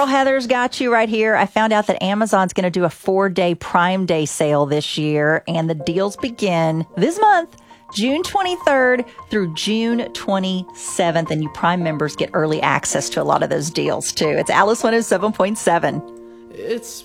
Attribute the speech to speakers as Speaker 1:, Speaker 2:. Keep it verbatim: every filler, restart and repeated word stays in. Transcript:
Speaker 1: girl Heather's got you right here. I found out that Amazon's going to do a four-day Prime Day sale this year, and the deals begin this month, June twenty-third through June twenty-seventh, and you Prime members get early access to a lot of those deals, too. It's Alice one oh seven point seven.
Speaker 2: It's